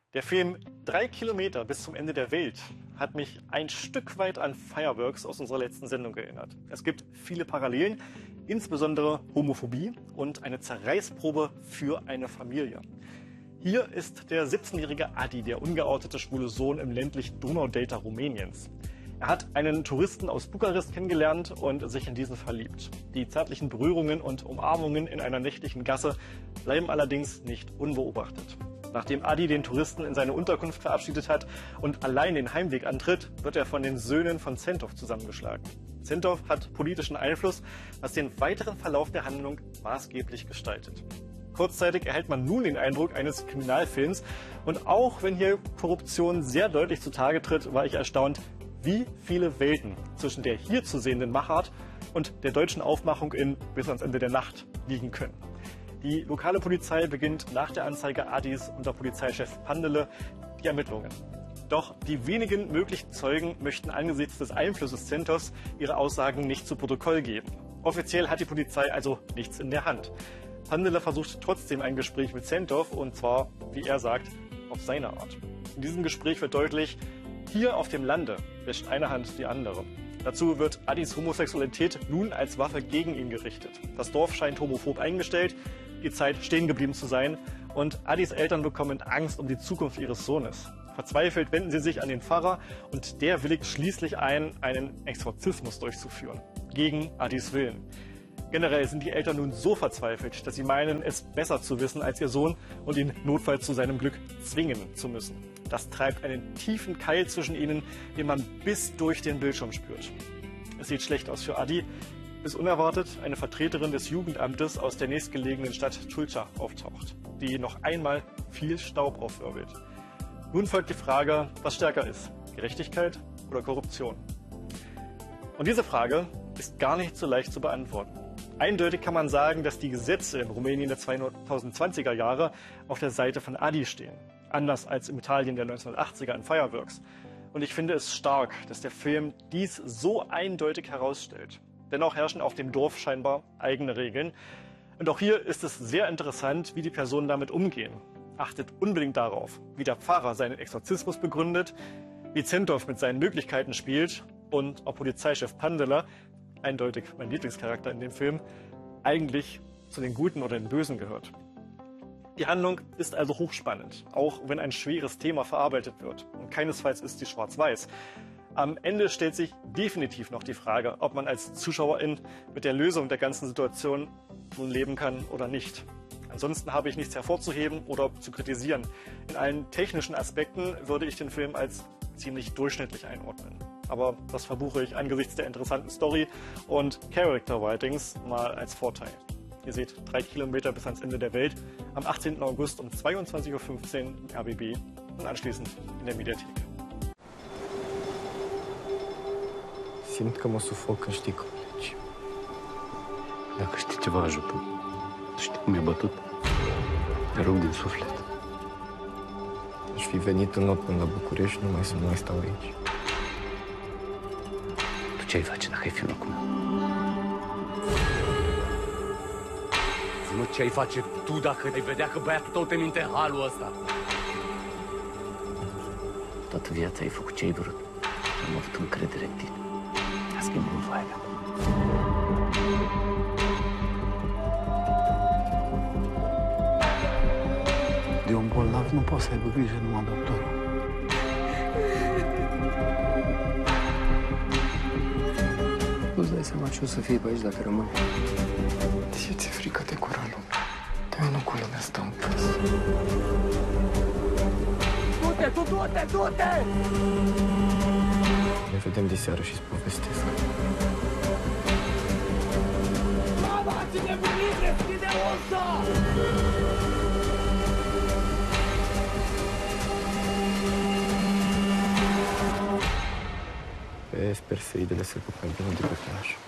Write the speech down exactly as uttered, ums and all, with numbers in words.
Der Film Drei Kilometer bis zum Ende der Welt hat mich ein Stück weit an Fireworks aus unserer letzten Sendung erinnert. Es gibt viele Parallelen, insbesondere Homophobie und eine Zerreißprobe für eine Familie. Hier ist der siebzehnjährige Adi, der ungeoutete schwule Sohn im ländlichen Donaudelta Rumäniens. Er hat einen Touristen aus Bukarest kennengelernt und sich in diesen verliebt. Die zärtlichen Berührungen und Umarmungen in einer nächtlichen Gasse bleiben allerdings nicht unbeobachtet. Nachdem Adi den Touristen in seine Unterkunft verabschiedet hat und allein den Heimweg antritt, wird er von den Söhnen von Zentov zusammengeschlagen. Zentov hat politischen Einfluss, was den weiteren Verlauf der Handlung maßgeblich gestaltet. Kurzzeitig erhält man nun den Eindruck eines Kriminalfilms. Und auch wenn hier Korruption sehr deutlich zutage tritt, war ich erstaunt, wie viele Welten zwischen der hier zu sehenden Machart und der deutschen Aufmachung in Bis ans Ende der Nacht liegen können. Die lokale Polizei beginnt nach der Anzeige Adis unter Polizeichef Pandele die Ermittlungen. Doch die wenigen möglichen Zeugen möchten angesichts des Einflusses Zentovs ihre Aussagen nicht zu Protokoll geben. Offiziell hat die Polizei also nichts in der Hand. Pandele versucht trotzdem ein Gespräch mit Zentov, und zwar, wie er sagt, auf seine Art. In diesem Gespräch wird deutlich, hier auf dem Lande wäscht eine Hand die andere. Dazu wird Adis Homosexualität nun als Waffe gegen ihn gerichtet. Das Dorf scheint homophob eingestellt, die Zeit stehen geblieben zu sein, und Adis Eltern bekommen Angst um die Zukunft ihres Sohnes. Verzweifelt wenden sie sich an den Pfarrer und der willigt schließlich ein, einen Exorzismus durchzuführen. Gegen Adis Willen. Generell sind die Eltern nun so verzweifelt, dass sie meinen, es besser zu wissen als ihr Sohn und ihn notfalls zu seinem Glück zwingen zu müssen. Das treibt einen tiefen Keil zwischen ihnen, den man bis durch den Bildschirm spürt. Es sieht schlecht aus für Adi, bis unerwartet eine Vertreterin des Jugendamtes aus der nächstgelegenen Stadt Tulcha auftaucht, die noch einmal viel Staub aufwirbelt. Nun folgt die Frage, was stärker ist, Gerechtigkeit oder Korruption? Und diese Frage ist gar nicht so leicht zu beantworten. Eindeutig kann man sagen, dass die Gesetze in Rumänien der zweitausendzwanziger Jahre auf der Seite von Adi stehen. Anders als im Italien der neunzehnhundertachtziger in Fireworks. Und ich finde es stark, dass der Film dies so eindeutig herausstellt. Dennoch herrschen auf dem Dorf scheinbar eigene Regeln. Und auch hier ist es sehr interessant, wie die Personen damit umgehen. Achtet unbedingt darauf, wie der Pfarrer seinen Exorzismus begründet, wie Zentov mit seinen Möglichkeiten spielt und ob Polizeichef Pandele, eindeutig mein Lieblingscharakter in dem Film, eigentlich zu den Guten oder den Bösen gehört. Die Handlung ist also hochspannend, auch wenn ein schweres Thema verarbeitet wird. Und keinesfalls ist sie schwarz-weiß. Am Ende stellt sich definitiv noch die Frage, ob man als Zuschauerin mit der Lösung der ganzen Situation nun leben kann oder nicht. Ansonsten habe ich nichts hervorzuheben oder zu kritisieren. In allen technischen Aspekten würde ich den Film als ziemlich durchschnittlich einordnen. Aber das verbuche ich angesichts der interessanten Story und Character Writings mal als Vorteil. Ihr seht Drei Kilometer bis ans Ende der Welt am achtzehnten August um zweiundzwanzig Uhr fünfzehn im R B B und anschließend in der Mediathek. Simt că mă sufoc când știi că pleci. Dacă știi ceva, ajută-mă. Tu știi cum e bătut? Te rog din suflet. Aș fi venit în not până la București, numai să nu mai stau aici. Tu ce ai face dacă ai fi în locul meu? Nu ce ai face tu dacă ai vedea că băiatul tău te minte în halul ăsta? Toată viața ai făcut ce ai vrut. Am avut încredere în tine. A schimbat în foaia mea. De un bolnav nu poți să aibă grijă numai doctorul. Nu-ți dai seama ce o să fie pe aici dacă rămâi? Ție ți-e frică de Coranul. Dar eu nu cu lumea stau în pas. Du-te, tu, du-te, du-te! Ne vedem diseară și-ți povestesc. Mama, ține bunit, deschide ușa! Pe Perseidele se duc mai bine decât naș.